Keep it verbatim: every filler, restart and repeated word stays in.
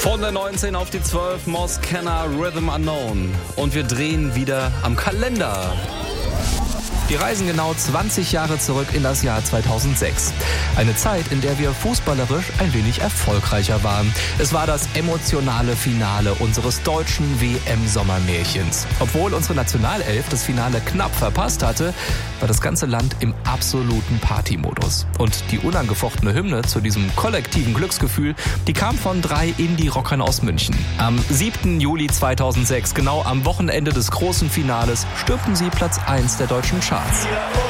Von der neunzehn auf die zwölf, Moss Kenner, Rhythm Unknown. Und wir drehen wieder am Kalender. Wir reisen genau zwanzig Jahre zurück in das Jahr zweitausendsechs. Eine Zeit, in der wir fußballerisch ein wenig erfolgreicher waren. Es war das emotionale Finale unseres deutschen W M-Sommermärchens. Obwohl unsere Nationalelf das Finale knapp verpasst hatte, war das ganze Land im absoluten Partymodus. Und die unangefochtene Hymne zu diesem kollektiven Glücksgefühl, die kam von drei Indie-Rockern aus München. Am siebten Juli zweitausendsechs, genau am Wochenende des großen Finales, stürmten sie Platz eins der deutschen Charts.